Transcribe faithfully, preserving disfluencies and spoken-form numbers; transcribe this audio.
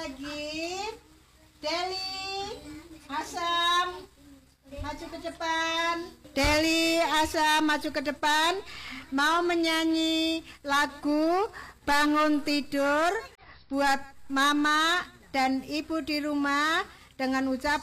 lagi. Deli, Asam, maju ke depan. Deli, Asam, maju ke depan. Mau menyanyi lagu Bangun Tidur buat mama dan ibu di rumah dengan ucapan